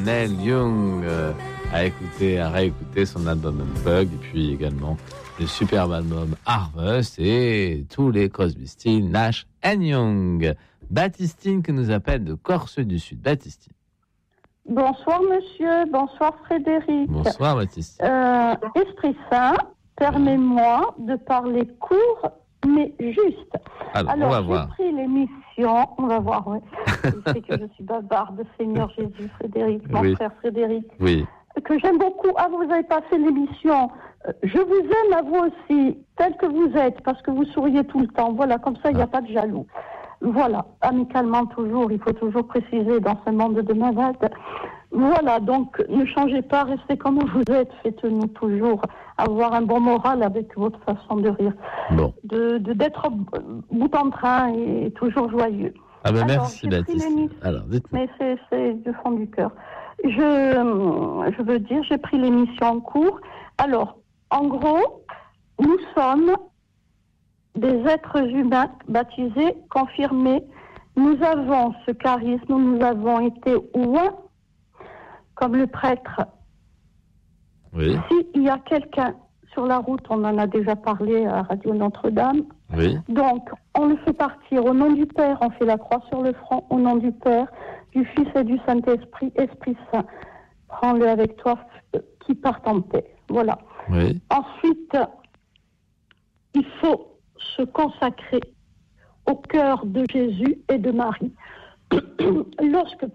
Neil Young à écouter, à réécouter son album Unplugged, et puis également le superbe album Harvest et tous les Crosby, Stills, Nash & Young. Baptistine qui nous appelle de Corse du Sud. Baptistine. Bonsoir monsieur, bonsoir Frédéric. Bonsoir Baptistine. Esprit Saint, permets-moi de parler court mais juste. Alors on va voir. J'ai pris l'émission, on va voir, oui. Je sais que je suis bavarde, Seigneur Jésus, Frédéric, mon frère Frédéric. Oui. Que j'aime beaucoup. Ah, vous avez pas fait l'émission. Je vous aime à vous aussi, tel que vous êtes, parce que vous souriez tout le temps. Voilà, comme ça, il n'y a pas de jaloux. Voilà, amicalement toujours, il faut toujours préciser dans ce monde de malades. Voilà, donc ne changez pas, restez comme vous êtes, faites-nous toujours avoir un bon moral avec votre façon de rire. Bon. D'être bout en train et toujours joyeux. Ah ben merci Baptiste. Alors, dites-moi. Mais c'est du fond du cœur. Je veux dire, j'ai pris l'émission en cours. Alors, en gros, nous sommes des êtres humains baptisés, confirmés. Nous avons ce charisme, nous avons été ouins, comme le prêtre. Oui. S'il y a quelqu'un sur la route, on en a déjà parlé à Radio Notre-Dame. Oui. Donc, on le fait partir au nom du Père, on fait la croix sur le front, au nom du Père, du Fils et du Saint-Esprit, Esprit Saint. Prends-le avec toi, qui part en paix. Voilà. Oui. Ensuite, il faut se consacrer au cœur de Jésus et de Marie. Lorsque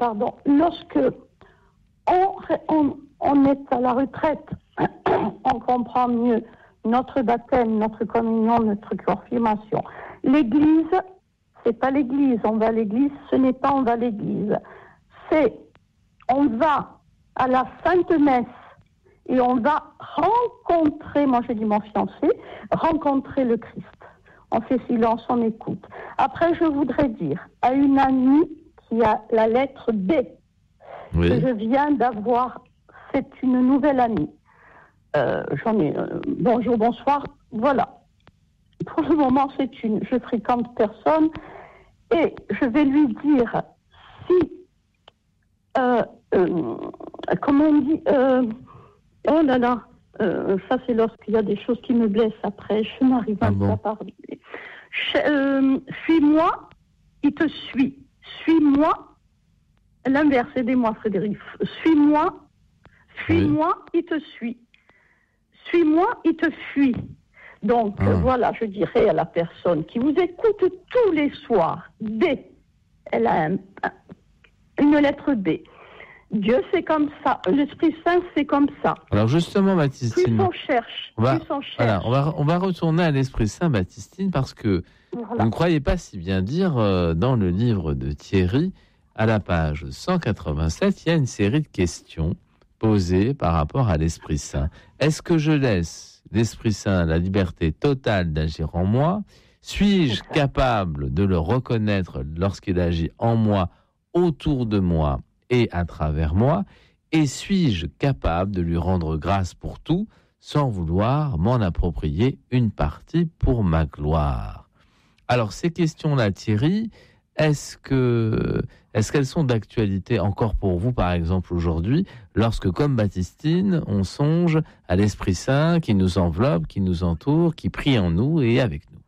on est à la retraite, on comprend mieux notre baptême, notre communion, notre confirmation. L'église, c'est pas l'église, on va à l'église, ce n'est pas on va à l'église. C'est, on va à la Sainte Messe et on va rencontrer, moi j'ai dit mon fiancé, rencontrer le Christ. On fait silence, on écoute. Après, je voudrais dire à une amie qui a la lettre B, Oui. que je viens d'avoir, c'est une nouvelle amie. J'en ai bonjour, bonsoir, voilà. Pour le moment, je fréquente personne et je vais lui dire si, comment on dit, oh là là, ça c'est lorsqu'il y a des choses qui me blessent après, je n'arrive pas à parler. Suis-moi, il te suit. Suis-moi, l'inverse, aidez-moi Frédéric. Suis-moi, il te suit. Suis-moi, il te fuit. Donc, voilà, je dirais à la personne qui vous écoute tous les soirs, D, elle a une lettre D. Dieu, c'est comme ça. L'Esprit Saint, c'est comme ça. Alors justement, Baptistine, plus on cherche. Voilà, on va retourner à l'Esprit Saint, Baptistine, parce que vous ne croyez pas si bien dire, dans le livre de Thierry, à la page 187, il y a une série de questions posées par rapport à l'Esprit Saint. Est-ce que je laisse l'Esprit Saint la liberté totale d'agir en moi ? Suis-je capable de le reconnaître lorsqu'il agit en moi, autour de moi et à travers moi, et suis-je capable de lui rendre grâce pour tout sans vouloir m'en approprier une partie pour ma gloire ? Alors ces questions-là, Thierry, est-ce qu'elles sont d'actualité encore pour vous, par exemple aujourd'hui, lorsque, comme Baptistine, on songe à l'Esprit Saint qui nous enveloppe, qui nous entoure, qui prie en nous et avec nous ?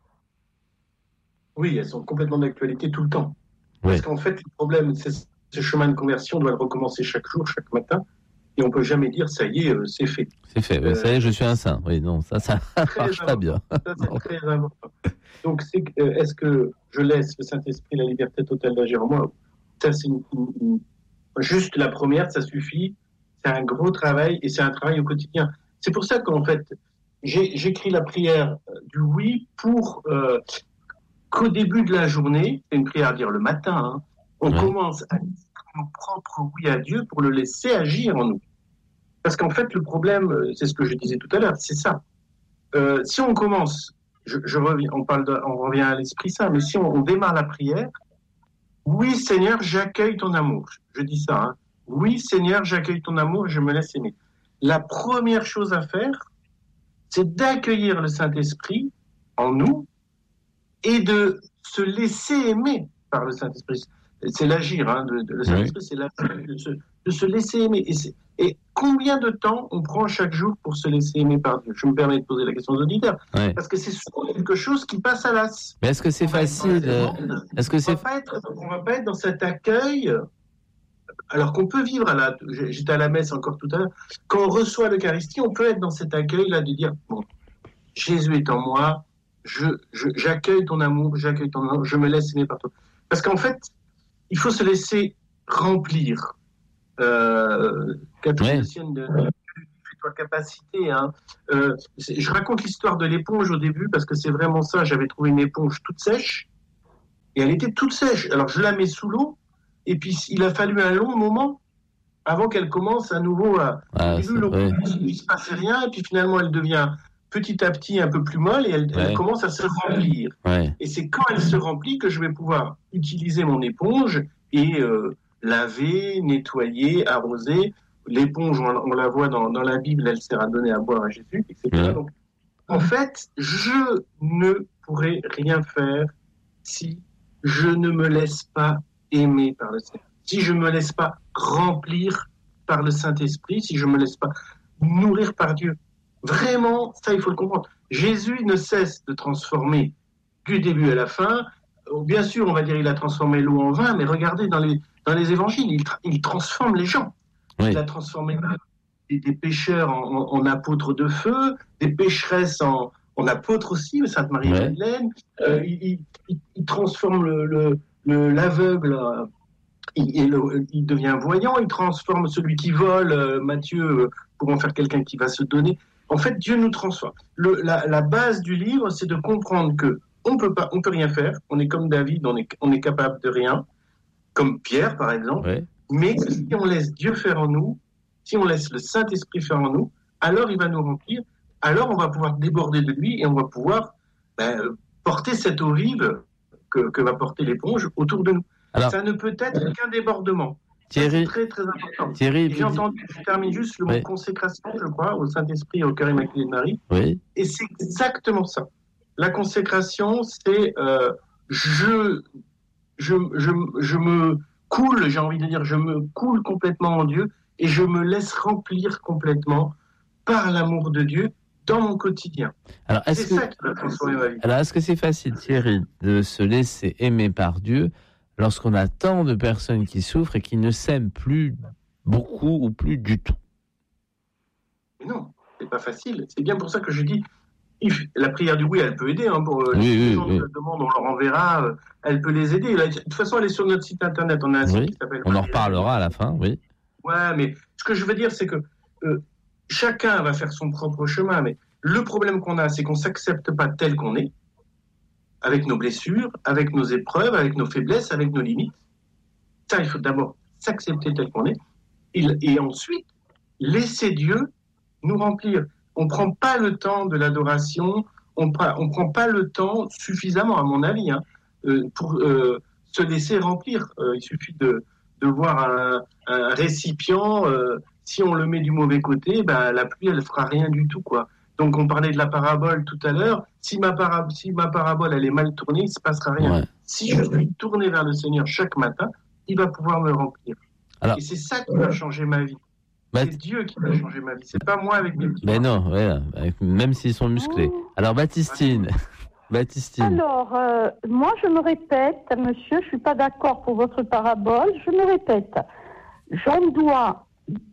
Oui, elles sont complètement d'actualité tout le temps. Oui. Parce qu'en fait, le problème, c'est ce chemin de conversion, on doit le recommencer chaque jour, chaque matin, et on ne peut jamais dire, ça y est, c'est fait. C'est fait, ça y est, je suis un saint. Oui, non, ça marche pas bien. Ça, c'est très important. Donc, est-ce que je laisse le Saint-Esprit la liberté totale d'agir en moi ? Ça, c'est juste la première, ça suffit. C'est un gros travail, et c'est un travail au quotidien. C'est pour ça qu'en fait, j'écris la prière du oui pour qu'au début de la journée, c'est une prière à dire le matin, hein, on commence à dire nos propres oui à Dieu pour le laisser agir en nous. Parce qu'en fait, le problème, c'est ce que je disais tout à l'heure, c'est ça. Si on commence, on revient à l'Esprit Saint, mais si on démarre la prière, oui Seigneur, j'accueille ton amour. Je dis ça, hein. Oui Seigneur, j'accueille ton amour et je me laisse aimer. La première chose à faire, c'est d'accueillir le Saint-Esprit en nous et de se laisser aimer par le Saint-Esprit. C'est l'agir, hein, le Saint-Esprit, c'est l'agir, de se laisser aimer. Et combien de temps on prend chaque jour pour se laisser aimer par Dieu? Je me permets de poser la question aux auditeurs, parce que c'est souvent quelque chose qui passe à l'as. Mais est-ce que c'est facile? On va pas être dans cet accueil, alors qu'on peut vivre j'étais à la messe encore tout à l'heure, quand on reçoit l'Eucharistie, on peut être dans cet accueil-là de dire, bon, Jésus est en moi, j'accueille ton amour, je me laisse aimer par toi. Parce qu'en fait, il faut se laisser remplir. Catholique de toi capacité. Hein. Je raconte l'histoire de l'éponge au début parce que c'est vraiment ça. J'avais trouvé une éponge toute sèche et elle était toute sèche. Alors je la mets sous l'eau et puis il a fallu un long moment avant qu'elle commence à nouveau à. Il ne se passait rien et puis finalement elle devient petit à petit un peu plus molle et elle commence à se remplir. Et c'est quand elle se remplit que je vais pouvoir utiliser mon éponge et laver, nettoyer, arroser. L'éponge, on la voit dans la Bible, elle sert à donner à boire à Jésus, etc. Donc, en fait, je ne pourrai rien faire si je ne me laisse pas aimer par le Seigneur, si je ne me laisse pas remplir par le Saint-Esprit, si je ne me laisse pas nourrir par Dieu. Vraiment, ça, il faut le comprendre. Jésus ne cesse de transformer du début à la fin. Bien sûr, on va dire il a transformé l'eau en vin, mais regardez dans les évangiles, il transforme les gens. Il a transformé des pécheurs en apôtres de feu, des pécheresses en apôtres aussi, Sainte Marie-Madeleine. Il transforme l'aveugle, il devient voyant. Il transforme celui qui vole, Matthieu, pour en faire quelqu'un qui va se donner. En fait, Dieu nous transforme. La base du livre, c'est de comprendre que on peut rien faire. On est comme David, on est capable de rien, comme Pierre par exemple. Mais si on laisse Dieu faire en nous, si on laisse le Saint-Esprit faire en nous, alors il va nous remplir, alors on va pouvoir déborder de lui et on va pouvoir porter cette eau vive que va porter l'éponge autour de nous. Alors, ça ne peut être qu'un débordement. Thierry, c'est très très important. Thierry, je termine juste le mot consécration, je crois, au Saint-Esprit et au cœur immaculé de Marie. Et c'est exactement ça. La consécration, c'est je me coule, j'ai envie de dire, je me coule complètement en Dieu et je me laisse remplir complètement par l'amour de Dieu dans mon quotidien. Alors, ça qui va transformer ma vie. Alors, est-ce que c'est facile, Thierry, de se laisser aimer par Dieu lorsqu'on a tant de personnes qui souffrent et qui ne s'aiment plus beaucoup ou plus du tout? Mais non, c'est pas facile. C'est bien pour ça que je dis, la prière du oui, elle peut aider. Hein, pour les gens qui la demandent, on leur enverra. Elle peut les aider. De toute façon, elle est sur notre site internet. On a un site qui s'appelle. On en reparlera à la fin, oui. Ouais, mais ce que je veux dire, c'est que chacun va faire son propre chemin. Mais le problème qu'on a, c'est qu'on s'accepte pas tel qu'on est, avec nos blessures, avec nos épreuves, avec nos faiblesses, avec nos limites. Ça, il faut d'abord s'accepter tel qu'on est, et ensuite laisser Dieu nous remplir. On ne prend pas le temps de l'adoration, on ne prend pas le temps suffisamment, à mon avis, pour se laisser remplir. Il suffit de voir un récipient, si on le met du mauvais côté, la pluie, elle ne fera rien du tout, quoi. Donc, on parlait de la parabole tout à l'heure. Si ma parabole, elle est mal tournée, il ne se passera rien. Ouais. Si je suis tourné vers le Seigneur chaque matin, il va pouvoir me remplir. Alors, et c'est ça qui va changer ma vie. C'est Dieu qui va changer ma vie. C'est pas moi avec mes petits. Mais non, voilà, même s'ils sont musclés. Alors, Baptistine. Alors, moi, je me répète, monsieur, je suis pas d'accord pour votre parabole. Je me répète. On doit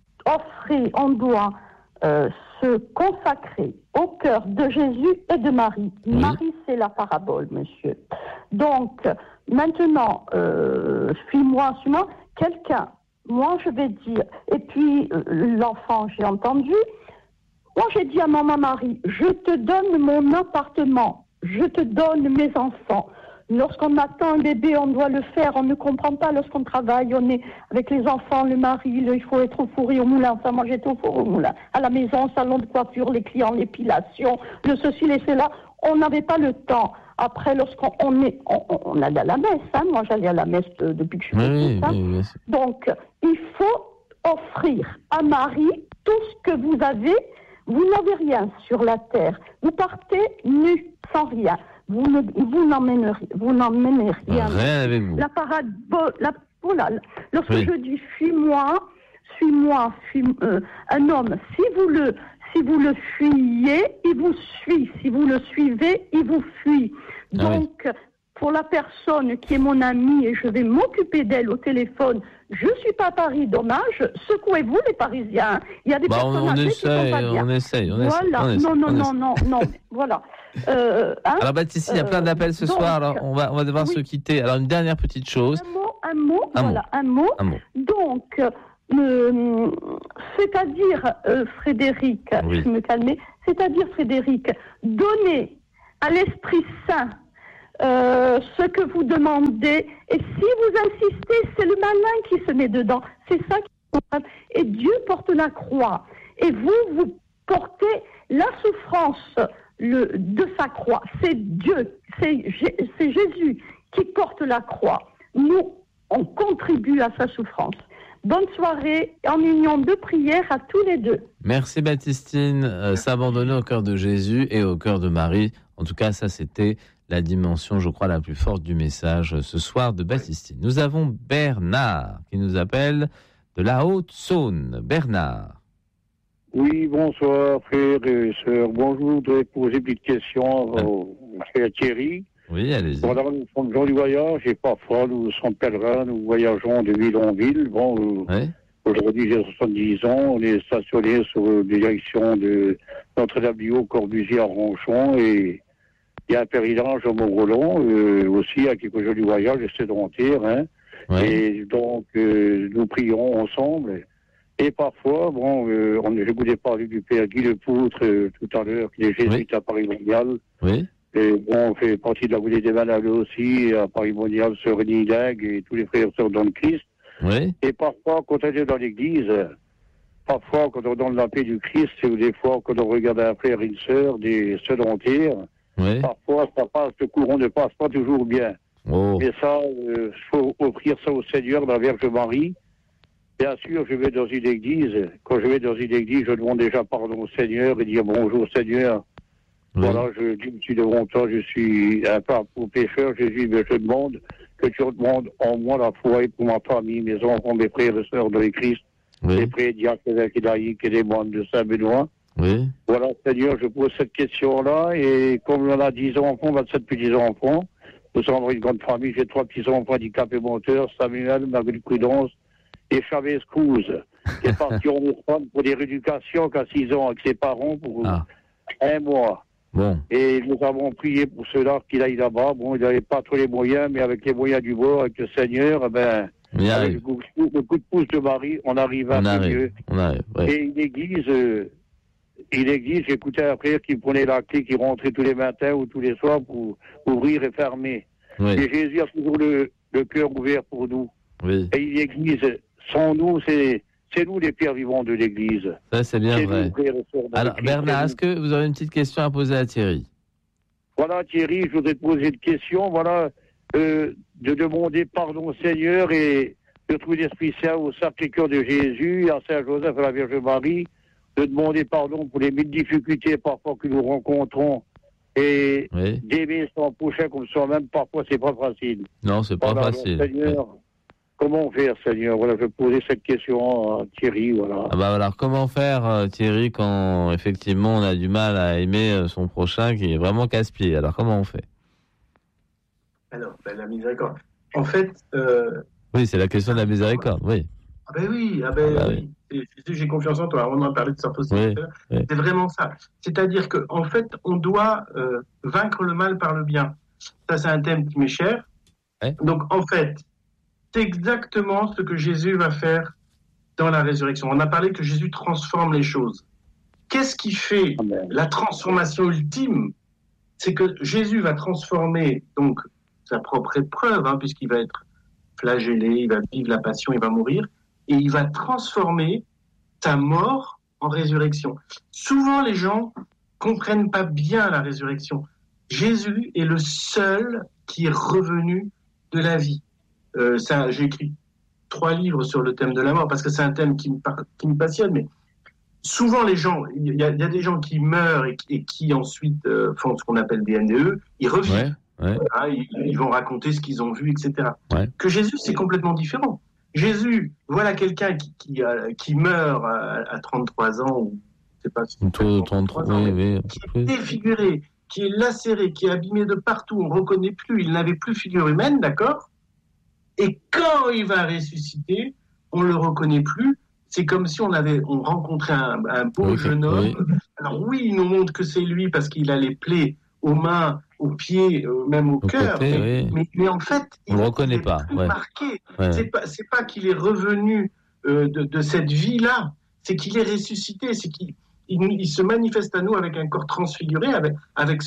se consacrer au cœur de Jésus et de Marie. Oui. Marie, c'est la parabole, monsieur. Donc, maintenant, suis-moi, quelqu'un. Moi, je vais dire, et puis l'enfant, j'ai entendu, moi j'ai dit à maman Marie, je te donne mon appartement, je te donne mes enfants. Lorsqu'on attend un bébé, on doit le faire, on ne comprend pas lorsqu'on travaille, on est avec les enfants, le mari, il faut être au four et au moulin, enfin moi j'étais au four et au moulin, à la maison, salon de coiffure, les clients, l'épilation, le ceci, le cela, on n'avait pas le temps. Après, lorsqu'on allait à la messe, moi j'allais à la messe depuis que je suis petite. Oui. Donc, il faut offrir à Marie tout ce que vous avez. Vous n'avez rien sur la terre. Vous partez nu, sans rien. Vous n'emmenez rien. Rien avec vous. La parabole, lorsque je dis fuis-moi, suis-moi, un homme, si vous le fuyez, il vous suit. Si vous le suivez, il vous fuit. Donc, pour la personne qui est mon amie et je vais m'occuper d'elle au téléphone, je ne suis pas à Paris, dommage. Secouez-vous les Parisiens. Il y a des personnes âgées qui sont pas bien. On essaye. Voilà. Non. Voilà. Alors Baptiste, il y a plein d'appels ce soir. Alors on va devoir se quitter. Alors une dernière petite chose. Un mot. Donc, c'est-à-dire, Frédéric, je vais me calmer. C'est-à-dire, Frédéric, donner à l'Esprit Saint ce que vous demandez, et si vous insistez, c'est le malin qui se met dedans. C'est ça qui est important. Et Dieu porte la croix. Et vous portez la souffrance de sa croix. C'est Dieu, c'est Jésus qui porte la croix. Nous, on contribue à sa souffrance. Bonne soirée, en union de prière à tous les deux. Merci Baptistine. S'abandonner au cœur de Jésus et au cœur de Marie. En tout cas, ça c'était la dimension, je crois, la plus forte du message ce soir de Baptistine. Nous avons Bernard qui nous appelle de la Haute-Saône. Bernard. Oui, bonsoir frères et sœurs. Bonjour, je voudrais poser une petite question au frère Thierry. Oui, allez-y. Voilà, nous sommes gens du voyage et parfois nous sommes pèlerins, nous voyageons de ville en ville. Aujourd'hui j'ai 70 ans, on est stationné sur les directions de Notre-Dame-du-Haut, Corbusier à Ronchon et il y a un pèlerinage au Mont-Roland, aussi à quelques jours du voyage, sédentaire. Et donc nous prions ensemble. Et parfois, j'ai goûté parler du père Guy Lepoutre tout à l'heure, qui est jésuite à Paris Mondial. Oui. Et on fait partie de la Goulée des Malades aussi, à Paris Mondial, Sœur Rénie Dag et tous les frères et sœurs dans le Christ. Oui. Et parfois, quand on est dans l'église, parfois, quand on donne la paix du Christ, ou des fois, quand on regarde un frère et une sœur, des sédentaires, parfois, le courant ne passe pas toujours bien. Mais ça, il faut offrir ça au Seigneur, la Vierge Marie. Bien sûr, je vais dans une église. Quand je vais dans une église, je demande déjà pardon au Seigneur et dire bonjour Seigneur. Voilà, je dis, je suis devant toi, je suis un pauvre pécheur, Jésus, mais je demande que tu demandes en moi la foi et pour ma famille, mes enfants, mes frères et sœurs de Christ, les frères diacres, les laïcs et les moines de Saint-Benoît. Voilà, Seigneur, je pose cette question-là, et comme on a 10 enfants, 27 petits-enfants, nous sommes une grande famille, j'ai 3 petits-enfants handicapés moteurs, Samuel, Marguerite Prudence et Chavez Cruz, qui est parti en Espagne pour des rééducations qu'à 6 ans avec ses parents pour 1 mois. Et nous avons prié pour cela qu'il aille là-bas. Il n'avait pas tous les moyens, mais avec les moyens du bord, avec le Seigneur, avec le coup de pouce de Marie, on arrive un peu mieux. Et une église, j'écoutais un frère qui prenait la clé, qui rentrait tous les matins ou tous les soirs pour ouvrir et fermer. Et Jésus a toujours le cœur ouvert pour nous. Et une église, sans nous, c'est nous les pierres vivantes de l'Église. Ça, c'est bien vrai. Alors, Bernard, est-ce que vous avez une petite question à poser à Thierry ? Voilà, Thierry, je voudrais te poser une question. Voilà, de demander pardon au Seigneur et de trouver l'Esprit Saint au Sacré-Cœur de Jésus, à Saint-Joseph, à la Vierge Marie, de demander pardon pour les mille difficultés parfois que nous rencontrons et d'aimer son prochain comme soi-même. Parfois, c'est pas facile. Non, c'est pas facile. Seigneur, comment faire, Seigneur ? Voilà, je vais poser cette question à Thierry, voilà. Alors, comment faire, Thierry, quand, effectivement, on a du mal à aimer son prochain qui est vraiment casse-pied ? Alors, comment on fait ? Alors, la miséricorde. En fait... Oui, c'est la question de la miséricorde, oui. Oui. J'ai confiance en toi. On en a parlé de ça aussi. C'est vraiment ça. C'est-à-dire qu'en fait, on doit vaincre le mal par le bien. Ça, c'est un thème qui m'est cher. Donc, en fait... c'est exactement ce que Jésus va faire dans la résurrection. On a parlé que Jésus transforme les choses. Qu'est-ce qui fait la transformation ultime ? C'est que Jésus va transformer donc sa propre épreuve, puisqu'il va être flagellé, il va vivre la passion, il va mourir, et il va transformer sa mort en résurrection. Souvent, les gens comprennent pas bien la résurrection. Jésus est le seul qui est revenu de la vie. J'ai écrit 3 livres sur le thème de la mort parce que c'est un thème qui me passionne, mais souvent les gens, il y a des gens qui meurent et qui ensuite font ce qu'on appelle des NDE, ils revivent, ils vont raconter ce qu'ils ont vu, etc. Que Jésus, c'est complètement différent. Jésus, voilà quelqu'un qui meurt à 33 ans, ou je sais pas si c'est 33 ans, qui est défiguré, qui est lacéré, qui est abîmé de partout, on ne reconnaît plus, il n'avait plus figure humaine, d'accord ? Et quand il va ressusciter, on ne le reconnaît plus. C'est comme si on rencontrait un beau jeune homme. Oui. Alors oui, il nous montre que c'est lui parce qu'il a les plaies aux mains, aux pieds, même au cœur. Mais en fait, il ne le reconnaît pas. Marqué. Ouais. C'est pas qu'il est revenu de cette vie-là, c'est qu'il est ressuscité, c'est qu'il se manifeste à nous avec un corps transfiguré, avec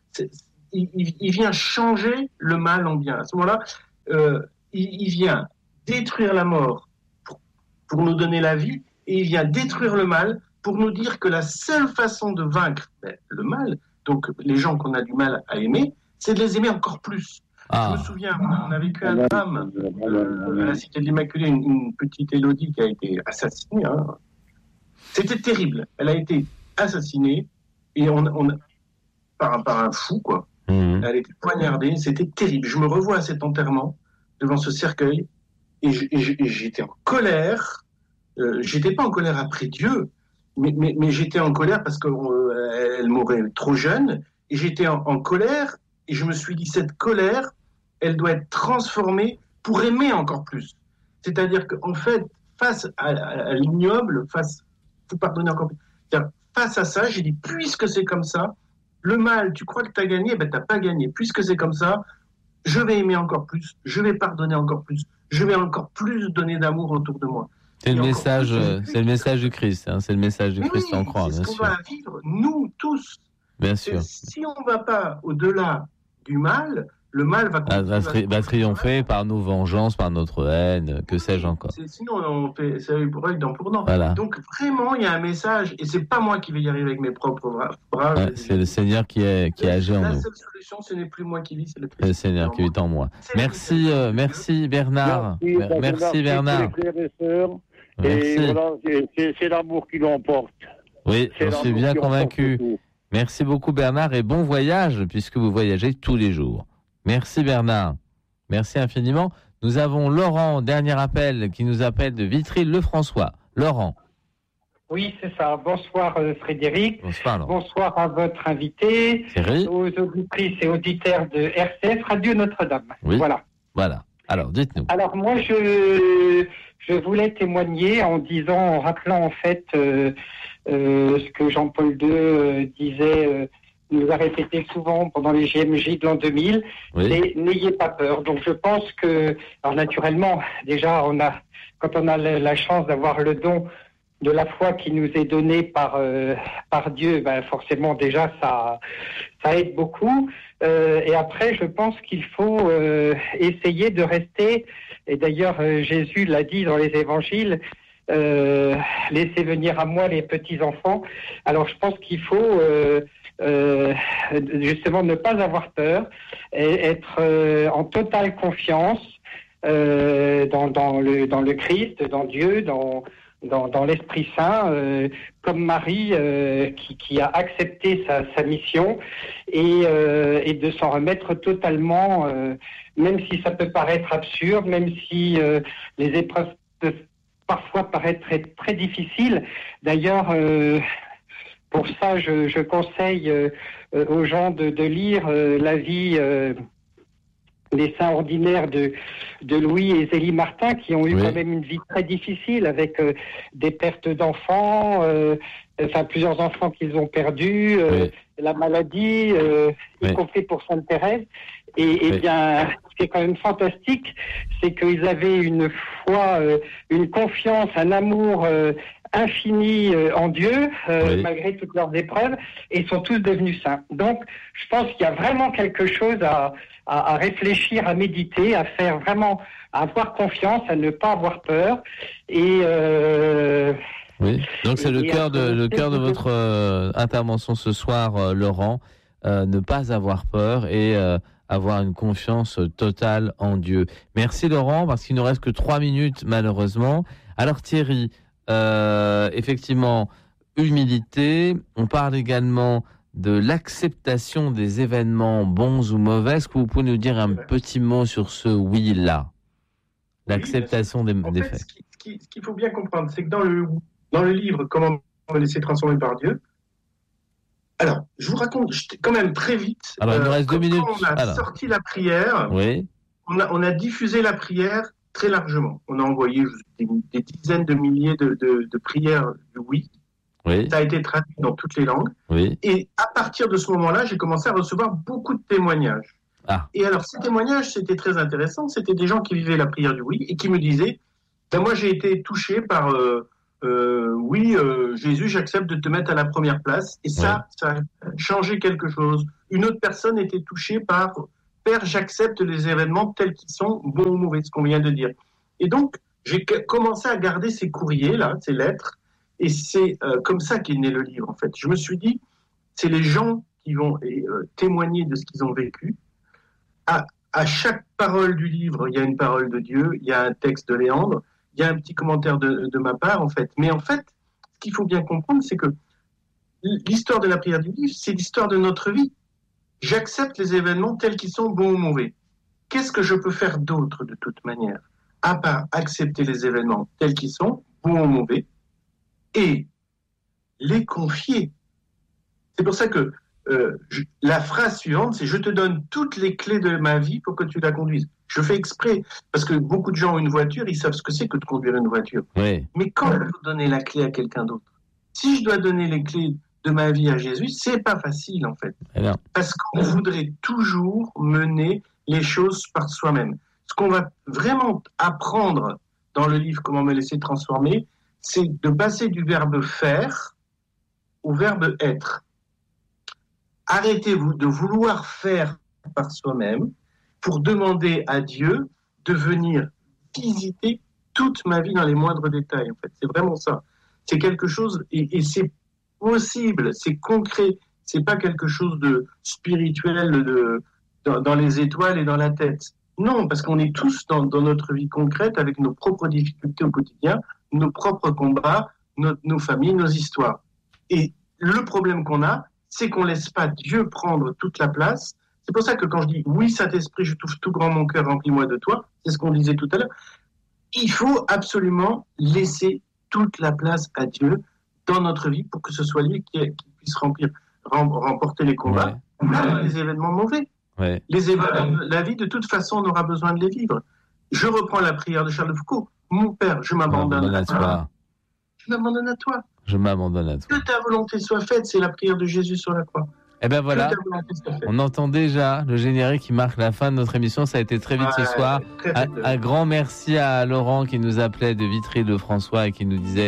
il vient changer le mal en bien. À ce moment-là, il vient détruire la mort pour nous donner la vie, et il vient détruire le mal pour nous dire que la seule façon de vaincre le mal, donc les gens qu'on a du mal à aimer, c'est de les aimer encore plus. Je me souviens, on a vécu un drame à la Cité de l'Immaculée, une petite Élodie qui a été assassinée. Hein. C'était terrible. Elle a été assassinée et par un fou, quoi. Elle a été poignardée. C'était terrible. Je me revois à cet enterrement devant ce cercueil et j'étais en colère. J'étais pas en colère après Dieu, mais j'étais en colère parce qu'elle mourait trop jeune, et j'étais en colère, et je me suis dit, cette colère, elle doit être transformée pour aimer encore plus. C'est-à-dire qu'en fait, face à l'ignoble, faut pardonner encore plus. C'est-à-dire, face à ça, j'ai dit, puisque c'est comme ça, le mal, tu crois que tu as gagné, t'as pas gagné. Puisque c'est comme ça, je vais aimer encore plus, je vais pardonner encore plus, je vais encore plus donner d'amour autour de moi. C'est le message du Christ, hein, c'est le message du Christ en croix, bien sûr. C'est ce qu'on va vivre, nous tous. Bien sûr. Si on ne va pas au-delà du mal, le mal va triompher par nos vengeances, par notre haine, que sais-je encore. Sinon, on fait ça pour œil, dent pour dent. Voilà. Donc vraiment, il y a un message, et c'est pas moi qui vais y arriver avec mes propres bras. C'est le Seigneur qui agit en nous. La seule solution, ce n'est plus moi qui vis, c'est le Christ. C'est le Seigneur qui vit en moi. Merci Bernard. Merci Bernard. Et voilà, c'est l'amour qui l'emporte. Oui, je suis bien convaincu. Merci beaucoup Bernard, et bon voyage puisque vous voyagez tous les jours. Merci Bernard. Merci infiniment. Nous avons Laurent, dernier appel, qui nous appelle de Vitry-le-François. Laurent. Oui, c'est ça. Bonsoir Frédéric. Bonsoir Laurent. Bonsoir à votre invité, Thierry. Aux auditrices et auditeurs de RCF Radio Notre-Dame. Oui. Voilà. Alors, dites-nous. Alors moi, je voulais témoigner en rappelant en fait ce que Jean-Paul II disait, nous a répété souvent pendant les JMJ de l'an 2000, c'est « N'ayez pas peur ». Donc je pense que, alors naturellement, déjà, quand on a la chance d'avoir le don de la foi qui nous est donnée par Dieu, forcément déjà ça aide beaucoup. Et après, je pense qu'il faut essayer de rester, et d'ailleurs Jésus l'a dit dans les évangiles, laissez venir à moi les petits-enfants. Alors je pense qu'il faut justement ne pas avoir peur, et être en totale confiance dans le Christ, dans Dieu, dans l'Esprit Saint, comme Marie qui a accepté sa mission, et de s'en remettre totalement, même si ça peut paraître absurde, même si les épreuves peuvent parfois paraître très, très difficiles. D'ailleurs, pour ça, je conseille aux gens de lire la vie des saints ordinaires de Louis et Zélie Martin, qui ont eu quand même une vie très difficile, avec des pertes d'enfants, plusieurs enfants qu'ils ont perdus, la maladie, y compris pour Sainte Thérèse. Et bien, ce qui est quand même fantastique, c'est qu'ils avaient une foi, une confiance, un amour infini en Dieu, malgré toutes leurs épreuves, et sont tous devenus saints. Donc, je pense qu'il y a vraiment quelque chose à réfléchir, à méditer, à faire vraiment, à avoir confiance, à ne pas avoir peur. Et donc c'est le cœur de votre intervention ce soir, Laurent, ne pas avoir peur et avoir une confiance totale en Dieu. Merci Laurent, parce qu'il ne reste que 3 minutes malheureusement. Alors Thierry, effectivement, humilité, on parle également de l'acceptation des événements bons ou mauvais. Est-ce que vous pouvez nous dire un petit mot sur ce oui-là ? l'acceptation des faits. Ce qu'il faut bien comprendre, c'est que dans le livre « Comment me laisser transformer par Dieu », alors, je vous raconte quand même très vite. Alors, il nous reste 2 minutes. Quand on a sorti la prière, on a diffusé la prière très largement. On a envoyé des dizaines de milliers de prières du oui. Ça a été traduit dans toutes les langues. Et à partir de ce moment-là, j'ai commencé à recevoir beaucoup de témoignages. Et alors, ces témoignages, c'était très intéressant. C'était des gens qui vivaient la prière du oui et qui me disaient, moi, j'ai été touché par... Jésus, j'accepte de te mettre à la première place. Et ça a changé quelque chose. Une autre personne était touchée par Père, j'accepte les événements tels qu'ils sont, bons ou mauvais, ce qu'on vient de dire. Et donc, j'ai commencé à garder ces courriers-là, ces lettres, et c'est comme ça qu'est né le livre, en fait. Je me suis dit, c'est les gens qui vont témoigner de ce qu'ils ont vécu. À chaque parole du livre, il y a une parole de Dieu, il y a un texte de Léandre, il y a un petit commentaire de ma part, en fait. Mais en fait, ce qu'il faut bien comprendre, c'est que l'histoire de la prière du livre, c'est l'histoire de notre vie. J'accepte les événements tels qu'ils sont, bons ou mauvais. Qu'est-ce que je peux faire d'autre, de toute manière, à part accepter les événements tels qu'ils sont, bons ou mauvais, et les confier. C'est pour ça que la phrase suivante, c'est « Je te donne toutes les clés de ma vie pour que tu la conduises ». Je fais exprès, parce que beaucoup de gens ont une voiture, ils savent ce que c'est que de conduire une voiture. Mais quand je dois donner la clé à quelqu'un d'autre, si je dois donner les clés de ma vie à Jésus, c'est pas facile, en fait. Parce qu'on voudrait toujours mener les choses par soi-même. Ce qu'on va vraiment apprendre dans le livre « Comment me laisser transformer », c'est de passer du verbe « faire » au verbe « être ». Arrêtez-vous de vouloir faire par soi-même pour demander à Dieu de venir visiter toute ma vie dans les moindres détails. En fait, c'est vraiment ça. C'est quelque chose, et c'est possible, c'est concret. C'est pas quelque chose de spirituel dans les étoiles et dans la tête. Non, parce qu'on est tous dans notre vie concrète avec nos propres difficultés au quotidien, nos propres combats, nos familles, nos histoires. Et le problème qu'on a, c'est qu'on laisse pas Dieu prendre toute la place. C'est pour ça que quand je dis « Oui, Saint-Esprit, je t'ouvre tout grand mon cœur, remplis-moi de toi », c'est ce qu'on disait tout à l'heure, il faut absolument laisser toute la place à Dieu dans notre vie pour que ce soit lui qui puisse remporter les combats, les événements mauvais. La vie, de toute façon, on aura besoin de les vivre. Je reprends la prière de Charles de Foucault. Mon Père, je m'abandonne à toi. Je m'abandonne à toi. Je m'abandonne à toi. Que ta volonté soit faite, c'est la prière de Jésus sur la croix. Et ben voilà, on entend déjà le générique qui marque la fin de notre émission. Ça a été très vite ce soir. Un grand merci à Laurent qui nous appelait de Vitry-le-François et qui nous disait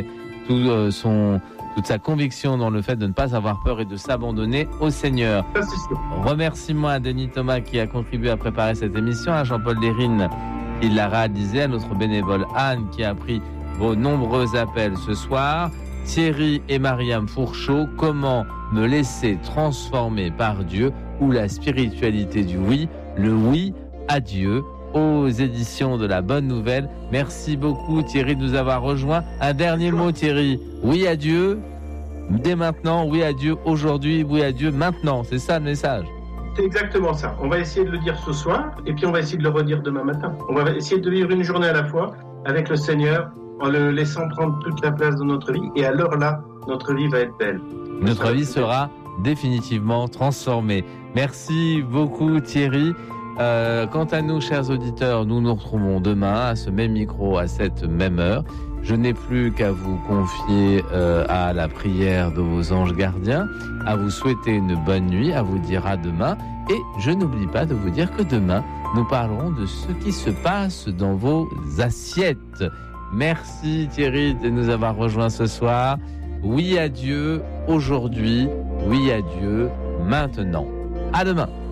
toute sa conviction dans le fait de ne pas avoir peur et de s'abandonner au Seigneur. Remerciement à Denis Thomas qui a contribué à préparer cette émission, à Jean-Paul Dérine qui l'a réalisé, à notre bénévole Anne qui a pris vos nombreux appels ce soir, Thierry et Mariam Fourchot, comment me laisser transformer par Dieu, ou la spiritualité du oui, le oui à Dieu, aux éditions de La Bonne Nouvelle. Merci beaucoup Thierry de nous avoir rejoints. Un dernier mot Thierry, oui à Dieu dès maintenant, oui à Dieu aujourd'hui, oui à Dieu maintenant, c'est ça le message. C'est exactement ça. On va essayer de le dire ce soir et puis on va essayer de le redire demain matin. On va essayer de vivre une journée à la fois avec le Seigneur en le laissant prendre toute la place dans notre vie, et alors là, notre vie va être belle. Notre vie sera définitivement transformée. Merci beaucoup Thierry. Quant à nous, chers auditeurs, nous nous retrouvons demain à ce même micro, à cette même heure. Je n'ai plus qu'à vous confier à la prière de vos anges gardiens, à vous souhaiter une bonne nuit, à vous dire à demain. Et je n'oublie pas de vous dire que demain, nous parlerons de ce qui se passe dans vos assiettes. Merci Thierry de nous avoir rejoints ce soir. Oui à Dieu aujourd'hui, oui à Dieu maintenant. À demain.